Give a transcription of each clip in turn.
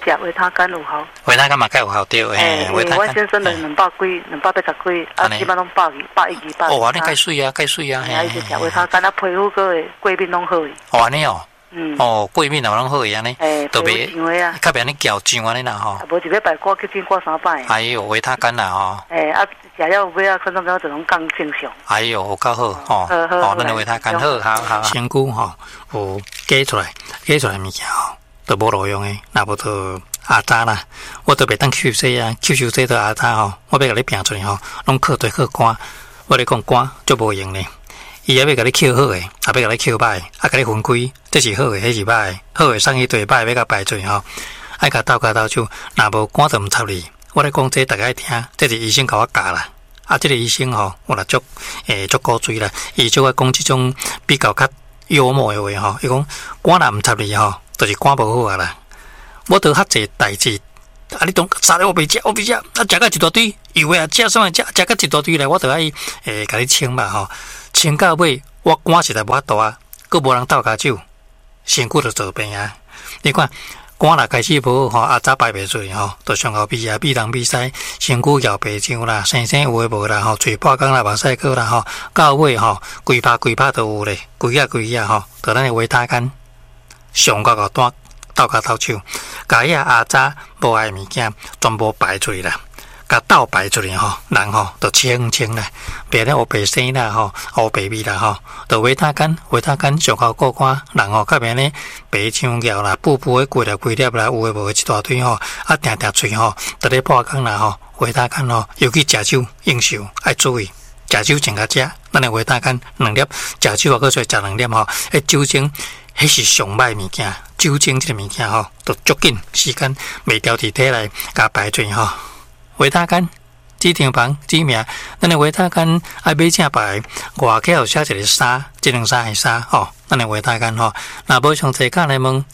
食维他干有效。 维他干嘛该有效对？ 维他干。我先生280几，啊，基本拢120、120。 哦，安尼介水啊，介水啊。 伊就食维他干，啊，皮肤个过敏拢好。 哦，安尼哦。哦，过敏啊，拢好安尼。特别较别安尼搅酱安尼啦吼。 无一礼拜挂去挂3摆。 哎呦，维他干啦吼。 啊，食了有尾啊，可能就拢更正常。 哎呦，有够好吼。哦，咱维他干好。身躯吼有挤出来物件吼，都无路用诶，若无就阿渣啦，我都袂当吸收啊，吸收这都阿渣吼，我要甲你拼出来吼，拢靠对靠肝，我咧讲肝就无用咧。伊也要甲你吸好诶，也要甲你吸歹，啊，甲你分开，这是好诶，迄是歹诶，好诶送去对，歹要甲排出吼，爱甲斗手，若无肝就毋插你。我咧讲这大家听，这是医生甲我教啦。啊，这个医生吼，我若足鼓吹啦，伊就爱讲即种比较较幽默诶话吼，伊讲肝若毋插你吼，就是肝无好啊啦。我都较济代志，啊，你当杀了我袂食，啊，食到一大堆油啊，食啥物食到一大堆来，我都爱甲你清嘛吼。清到尾，我肝实在无法度啊，佫无人斗骹手，身躯就做病啊。你看肝若开始无好吼，啊早排袂出吼，就上后鼻啊、鼻东鼻西，身躯摇白上啦，生有诶无啦吼，嘴破干啦、目屎过啦吼，到尾吼，规拍都有咧，规啊吼，就咱诶维他干上到单斗手，甲遐阿渣无爱物件全部排出去啦。甲倒排出来吼，人吼就清啦，别咧黑白生啦吼，黑白味啦吼，就维他干上口过肝，人吼较免咧白腔咬啦，布诶规粒啦，有诶无诶一大堆吼，啊定喙吼，就咧破工啦吼，维他干吼，尤其食酒应酬爱注意，食酒前甲食，咱诶维他干2粒，食酒啊搁出来食2粒吼，酒精迄是上歹物件，酒精即个物件吼，就足紧时间袂调伫体内，甲排出吼。维他干，指定房指名，咱的维他干爱买正牌，外口有写一个3，这两3系3吼，咱的维他干吼，若无详细讲来问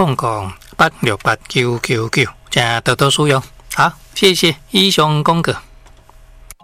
，0800868999，0800868999，正多多使用。好，谢谢以上讲过。